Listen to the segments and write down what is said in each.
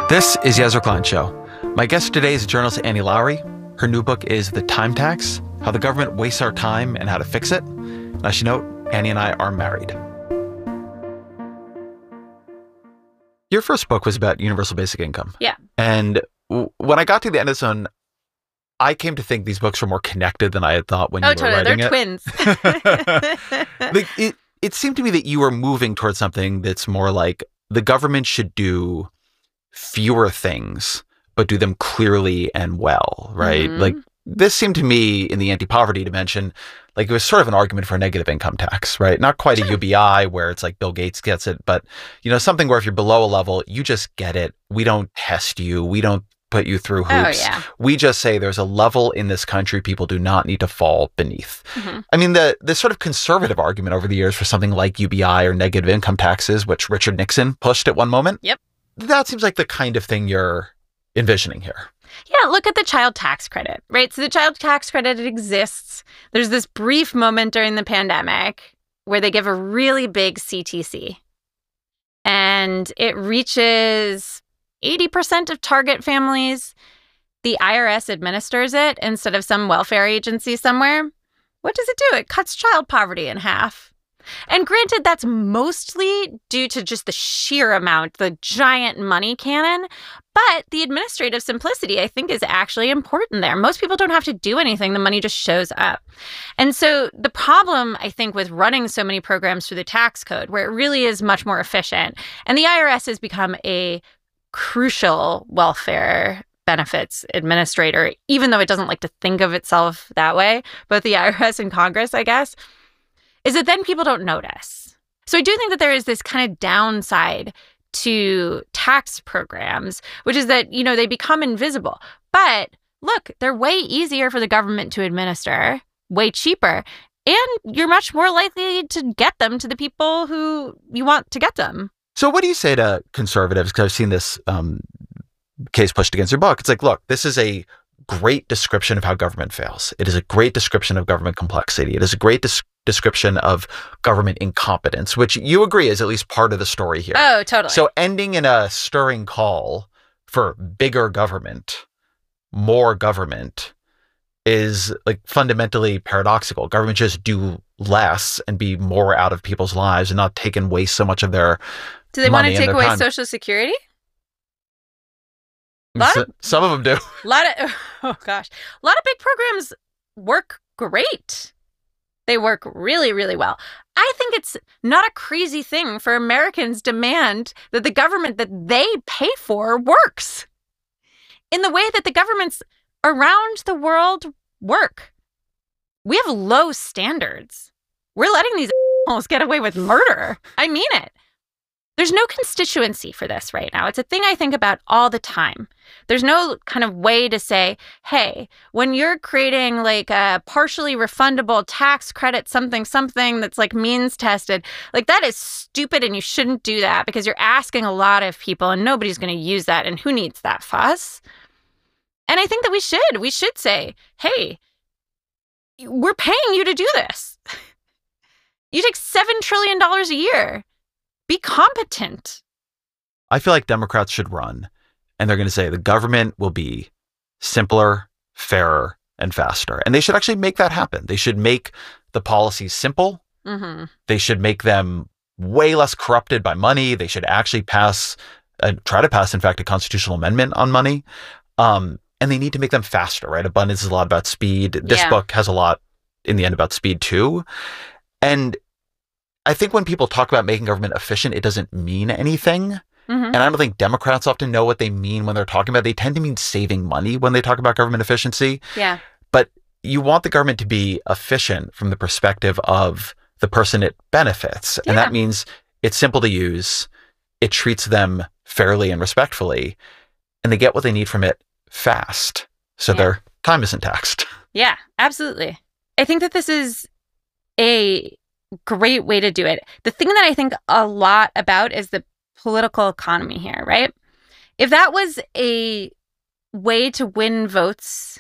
This is Yezra Klein Show. My guest today is journalist Annie Lowrey. Her new book is The Time Tax, How the Government Wastes Our Time and How to Fix It. I should note, Annie and I are married. Your first book was about universal basic income. Yeah. And when I got to the end of this one, I came to think these books were more connected than I had thought when you were writing They're twins. It seemed to me that you were moving towards something that's more like the government should do fewer things, but do them clearly and well, right? Mm-hmm. Like this seemed to me in the anti-poverty dimension, like it was sort of an argument for a negative income tax, right? Not quite a UBI where it's like Bill Gates gets it, but something where if you're below a level, you just get it. We don't test you. We don't put you through hoops. Oh, yeah. We just say there's a level in this country people do not need to fall beneath. Mm-hmm. I mean, the sort of conservative argument over the years for something like UBI or negative income taxes, which Richard Nixon pushed at one moment. Yep. That seems like the kind of thing you're envisioning here. Yeah, look at the child tax credit, right? So the child tax credit, it exists. There's this brief moment during the pandemic where they give a really big CTC. And it reaches 80% of target families. The IRS administers it instead of some welfare agency somewhere. What does it do? It cuts child poverty in half. And granted, that's mostly due to just the sheer amount, the giant money cannon. But the administrative simplicity, I think, is actually important there. Most people don't have to do anything. The money just shows up. And so the problem, I think, with running so many programs through the tax code, where it really is much more efficient, and the IRS has become a crucial welfare benefits administrator, even though it doesn't like to think of itself that way, both the IRS and Congress, I guess, is that then people don't notice. So I do think that there is this kind of downside to tax programs, which is that, they become invisible. But look, they're way easier for the government to administer, way cheaper, and you're much more likely to get them to the people who you want to get them. So what do you say to conservatives? Because I've seen this case pushed against your book. It's like, look, this is a great description of how government fails. It is a great description of government complexity. It is a great description of government incompetence, which you agree is at least part of the story here. Oh, totally. So ending in a stirring call for bigger government, more government, is like fundamentally paradoxical. Government just do less and be more out of people's lives and not take and waste so much of their Do they want money to and take their away time. Social Security? Some of them do. A lot of big programs work great. They work really, really well. I think it's not a crazy thing for Americans to demand that the government that they pay for works in the way that the governments around the world work. We have low standards. We're letting these assholes get away with murder. I mean it. There's no constituency for this right now. It's a thing I think about all the time. There's no kind of way to say, hey, when you're creating like a partially refundable tax credit, something that's like means tested, like that is stupid and you shouldn't do that because you're asking a lot of people and nobody's going to use that. And who needs that fuss? And I think that we should say, hey, we're paying you to do this. You take $7 trillion a year. Be competent. I feel like Democrats should run and they're going to say the government will be simpler, fairer, and faster. And they should actually make that happen. They should make the policies simple. Mm-hmm. They should make them way less corrupted by money. They should actually try to pass, in fact, a constitutional amendment on money. And they need to make them faster, right? Abundance is a lot about speed. This book has a lot in the end about speed too. And I think when people talk about making government efficient, it doesn't mean anything. Mm-hmm. And I don't think Democrats often know what they mean when they're talking about it. They tend to mean saving money when they talk about government efficiency. Yeah. But you want the government to be efficient from the perspective of the person it benefits. And that means it's simple to use. It treats them fairly and respectfully. And they get what they need from it fast. So their time isn't taxed. Yeah, absolutely. I think that this is a great way to do it. The thing that I think a lot about is the political economy here, right? If that was a way to win votes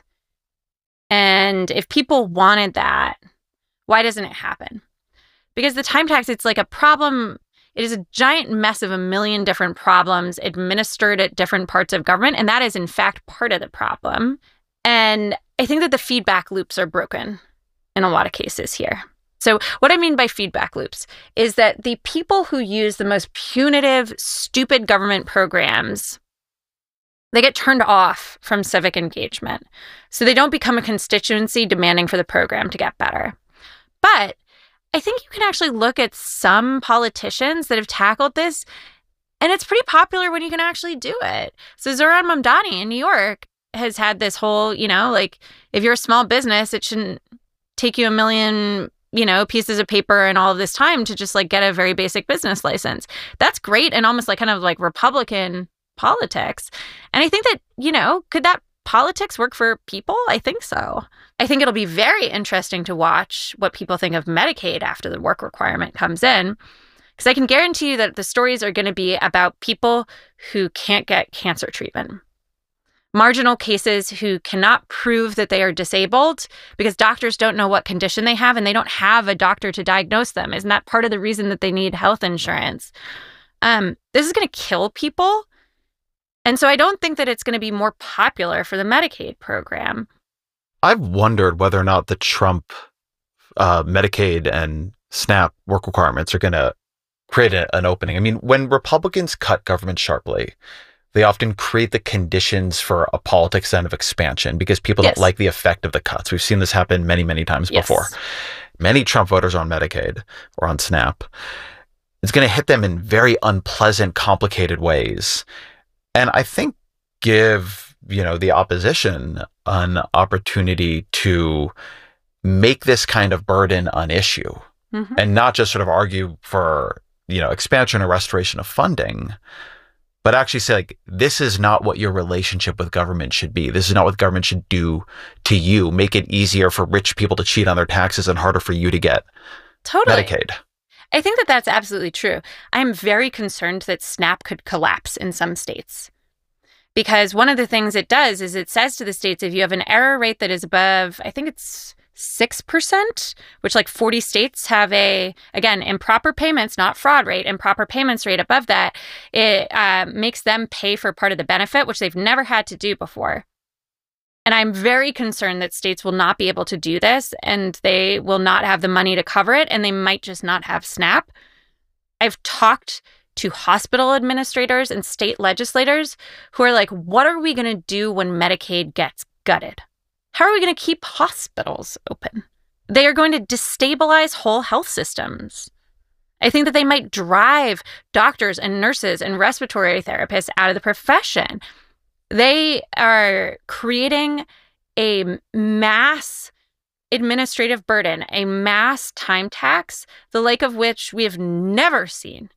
and if people wanted that, why doesn't it happen? Because the time tax, it's like a problem. It is a giant mess of a million different problems administered at different parts of government. And that is, in fact, part of the problem. And I think that the feedback loops are broken in a lot of cases here. So what I mean by feedback loops is that the people who use the most punitive, stupid government programs, they get turned off from civic engagement. So they don't become a constituency demanding for the program to get better. But I think you can actually look at some politicians that have tackled this, and it's pretty popular when you can actually do it. So Zohran Mamdani in New York has had this whole, like, if you're a small business, it shouldn't take you a million pieces of paper and all of this time to just like get a very basic business license. That's great and almost like kind of like Republican politics. And I think that, could that politics work for people? I think so. I think it'll be very interesting to watch what people think of Medicaid after the work requirement comes in, because I can guarantee you that the stories are going to be about people who can't get cancer treatment. Marginal cases who cannot prove that they are disabled because doctors don't know what condition they have and they don't have a doctor to diagnose them. Isn't that part of the reason that they need health insurance? This is going to kill people. And so I don't think that it's going to be more popular for the Medicaid program. I've wondered whether or not the Trump Medicaid and SNAP work requirements are going to create an opening. I mean, when Republicans cut government sharply, they often create the conditions for a politics then of expansion because people don't like the effect of the cuts. We've seen this happen many, many times before. Many Trump voters are on Medicaid or on SNAP. It's going to hit them in very unpleasant, complicated ways. And I think give, the opposition an opportunity to make this kind of burden an issue and not just sort of argue for, expansion or restoration of funding, but actually say, like, this is not what your relationship with government should be. This is not what government should do to you. Make it easier for rich people to cheat on their taxes and harder for you to get Medicaid. I think that that's absolutely true. I'm very concerned that SNAP could collapse in some states. Because one of the things it does is it says to the states, if you have an error rate that is above, I think it's 6%, which like 40 states have again, improper payments, not fraud rate, improper payments rate above that, it makes them pay for part of the benefit, which they've never had to do before. And I'm very concerned that states will not be able to do this and they will not have the money to cover it and they might just not have SNAP. I've talked to hospital administrators and state legislators who are like, what are we going to do when Medicaid gets gutted? How are we going to keep hospitals open? They are going to destabilize whole health systems. I think that they might drive doctors and nurses and respiratory therapists out of the profession. They are creating a mass administrative burden, a mass time tax, the like of which we have never seen.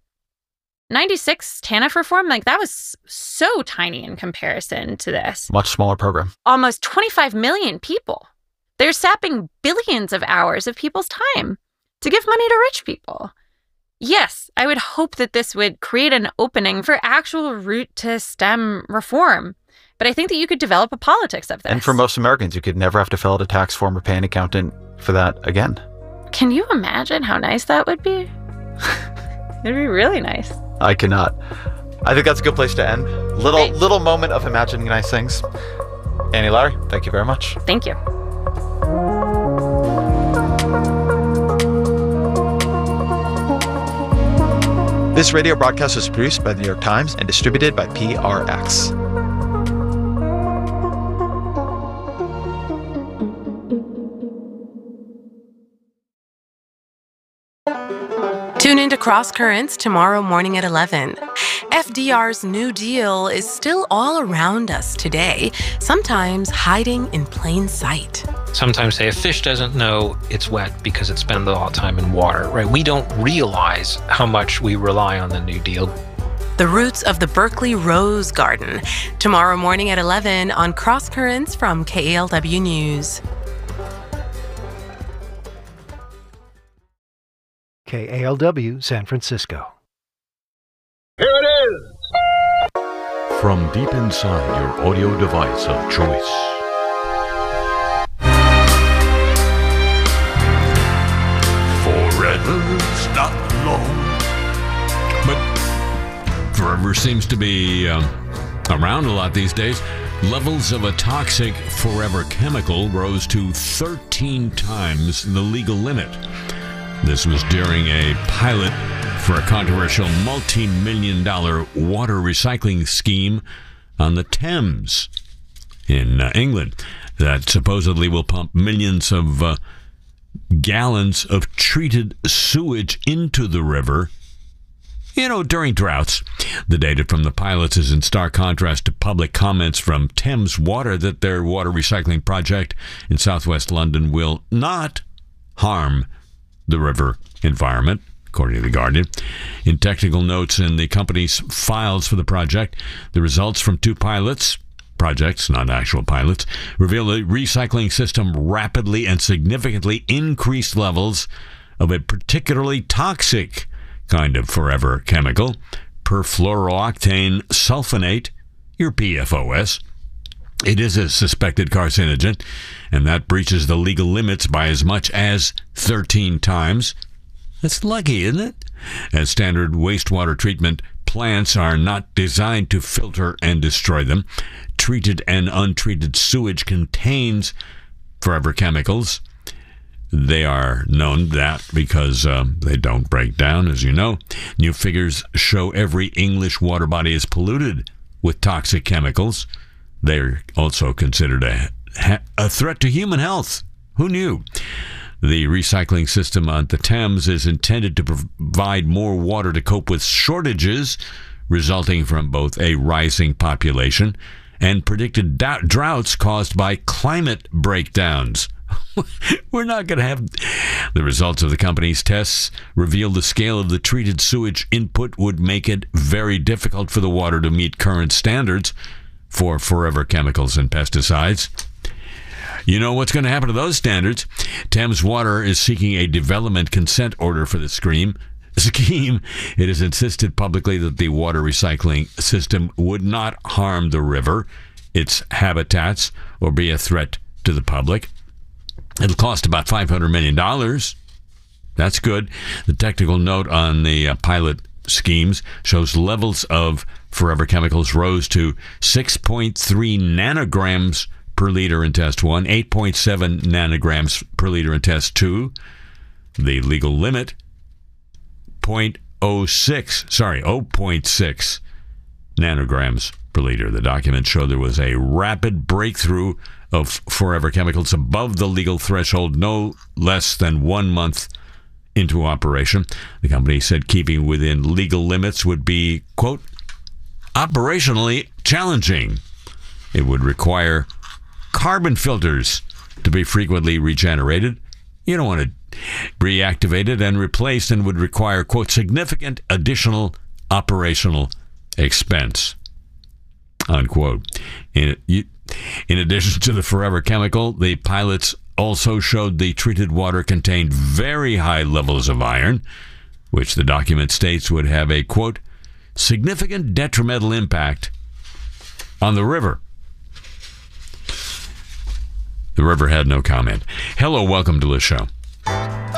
96 TANF reform, like that was so tiny in comparison to this. Much smaller program. Almost 25 million people. They're sapping billions of hours of people's time to give money to rich people. Yes, I would hope that this would create an opening for actual root to stem reform. But I think that you could develop a politics of this. And for most Americans, you could never have to fill out a tax form or pay an accountant for that again. Can you imagine how nice that would be? It'd be really nice. I cannot. I think that's a good place to end. Little moment of imagining nice things. Annie Lowrey, thank you very much. Thank you. This radio broadcast was produced by the New York Times and distributed by PRX. Tune into Cross Currents tomorrow morning at 11. FDR's New Deal is still all around us today, sometimes hiding in plain sight. Sometimes say a fish doesn't know it's wet because it spent a lot of time in water, right? We don't realize how much we rely on the New Deal. The Roots of the Berkeley Rose Garden, tomorrow morning at 11 on Cross Currents from KALW News. KALW San Francisco. Here it is! From deep inside your audio device of choice. Forever's not long. Forever seems to be around a lot these days. Levels of a toxic Forever chemical rose to 13 times the legal limit. This was during a pilot for a controversial multi-million-dollar water recycling scheme on the Thames in England that supposedly will pump millions of gallons of treated sewage into the river, during droughts. The data from the pilots is in stark contrast to public comments from Thames Water that their water recycling project in southwest London will not harm the river environment, according to The Guardian. In technical notes in the company's files for the project, the results from two projects, not actual pilots, reveal the recycling system rapidly and significantly increased levels of a particularly toxic kind of Forever chemical, perfluorooctane sulfonate, your PFOS. It is a suspected carcinogen, and that breaches the legal limits by as much as 13 times. That's lucky, isn't it? As standard wastewater treatment plants are not designed to filter and destroy them. Treated and untreated sewage contains Forever chemicals. They are known that because they don't break down, as you know. New figures show every English water body is polluted with toxic chemicals. They're also considered a threat to human health. Who knew? The recycling system on the Thames is intended to provide more water to cope with shortages resulting from both a rising population and predicted droughts caused by climate breakdowns. We're not going to have... The results of the company's tests reveal the scale of the treated sewage input would make it very difficult for the water to meet current standards for Forever chemicals and pesticides. You know what's going to happen to those standards? Thames Water is seeking a development consent order for the scheme. It has insisted publicly that the water recycling system would not harm the river, its habitats, or be a threat to the public. It'll cost about $500 million. That's good. The technical note on the pilot schemes shows levels of Forever chemicals rose to 6.3 nanograms per liter in test 1, 8.7 nanograms per liter in test 2. The legal limit, 0.6 nanograms per liter. The documents show there was a rapid breakthrough of Forever chemicals above the legal threshold no less than 1 month into operation. The company said keeping within legal limits would be, quote, operationally challenging. It would require carbon filters to be frequently regenerated. You don't want to reactivate it and replaced, and would require, quote, significant additional operational expense, unquote. In addition to the Forever chemical, the pilots also showed the treated water contained very high levels of iron, which the document states would have a, quote, significant detrimental impact on the river. The river had no comment. Hello, welcome to the show.